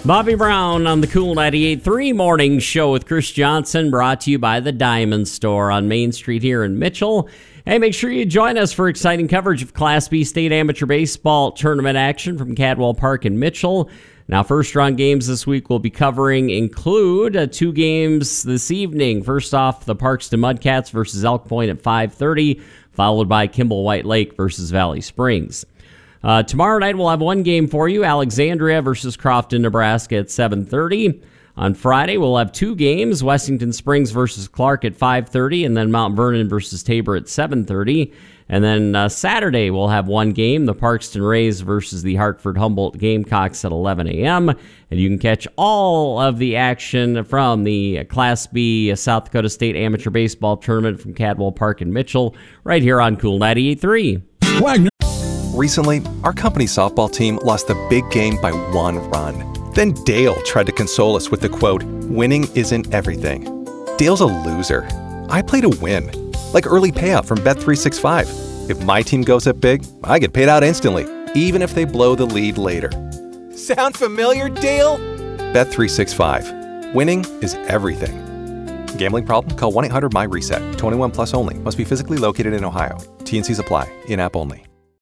Bobby Brown on the Cool 98.3 Morning Show with Chris Johnson, brought to you by the Diamond Store on Main Street here in Mitchell. Hey, make sure you join us for exciting coverage of Class B State Amateur Baseball Tournament action from Cadwell Park in Mitchell. Now, first-round games this week we'll be covering include 2 games this evening. First off, the Parkston Mudcats versus Elk Point at 5:30, followed by Kimball White Lake versus Valley Springs. Tomorrow night we'll have 1 game for you, Alexandria versus Crofton, Nebraska at 7:30. On Friday we'll have 2 games, Wessington Springs versus Clark at 5:30, and then Mount Vernon versus Tabor at 7:30. And then Saturday we'll have 1 game, the Parkston Rays versus the Hartford Humboldt Gamecocks at 11 a.m. And you can catch all of the action from the Class B South Dakota State Amateur Baseball Tournament from Cadwell Park in Mitchell right here on Cool 98.3. Wagner. Recently, our company softball team lost the big game by 1 run. Then Dale tried to console us with the quote, "Winning isn't everything." Dale's a loser. I play to win, like early payout from Bet365. If my team goes up big, I get paid out instantly, even if they blow the lead later. Sound familiar, Dale? Bet365. Winning is everything. Gambling problem? Call 1-800-MY-RESET. 21 plus only. Must be physically located in Ohio. T&Cs apply. In-app only.